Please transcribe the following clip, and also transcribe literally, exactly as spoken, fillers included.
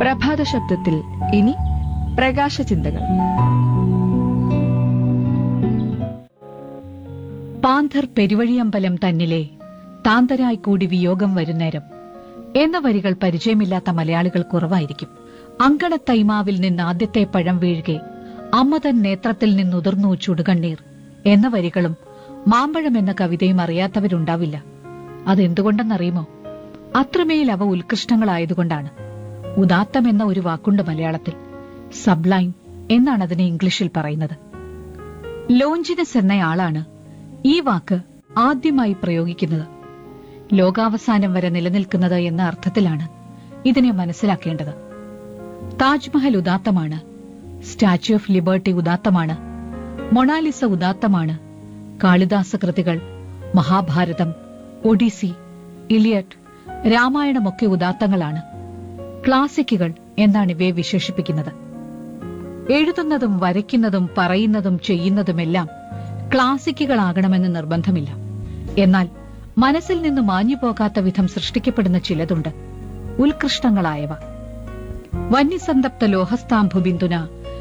പ്രഭാത ശബ്ദത്തിൽ ഇനി പ്രകാശ ചിന്തകൾ. പാന്തർ പെരുവഴിയമ്പലം തന്നിലെ താന്തരായി കൂടി വിയോഗം വരുന്നേരം എന്ന വരികൾ പരിചയമില്ലാത്ത മലയാളികൾ കുറവായിരിക്കും. അങ്കണത്തൈമാവിൽ നിന്ന് ആദ്യത്തെ പഴം വീഴുകെ അമ്മതൻ നേത്രത്തിൽ നിന്നുതിർന്നു ചുടുകണ്ണീർ എന്ന വരികളും മാമ്പഴം എന്ന കവിതയും അറിയാത്തവരുണ്ടാവില്ല. അതെന്തുകൊണ്ടെന്നറിയുമോ? അത്രമേൽ അവ ഉത്കൃഷ്ടങ്ങളായതുകൊണ്ടാണ്. ഉദാത്തം എന്ന ഒരു വാക്കുണ്ട് മലയാളത്തിൽ. സബ്ലൈം എന്നാണ് അതിനെ ഇംഗ്ലീഷിൽ പറയുന്നത്. ലോഞ്ചിനസ് എന്നയാളാണ് ഈ വാക്ക് ആദ്യമായി പ്രയോഗിക്കുന്നത്. ലോകാവസാനം വരെ നിലനിൽക്കുന്നത് എന്ന അർത്ഥത്തിലാണ് ഇതിനെ മനസ്സിലാക്കേണ്ടത്. Taj Mahal ഉദാത്തമാണ്, statue of liberty ഉദാത്തമാണ്, Mona Lisa ഉദാത്തമാണ്, Kalidasa കൃതികൾ, മഹാഭാരതം, ഒഡീസി, ഇലിയഡ്, രാമായണമൊക്കെ ഉദാത്തങ്ങളാണ്. ക്ലാസിക്കുകൾ എന്നാണ് ഇവയെ വിശേഷിപ്പിക്കുന്നത്. എഴുതുന്നതും വരയ്ക്കുന്നതും പറയുന്നതും ചെയ്യുന്നതുമെല്ലാം ക്ലാസിക്കുകളാകണമെന്ന് നിർബന്ധമില്ല. എന്നാൽ മനസ്സിൽ നിന്ന് മാഞ്ഞുപോകാത്ത വിധം സൃഷ്ടിക്കപ്പെടുന്ന ചിലതുണ്ട്, ഉത്കൃഷ്ടങ്ങളായവ. വന്യസന്തപ്ത ലോഹസ്താംഭു ബിന്ദുന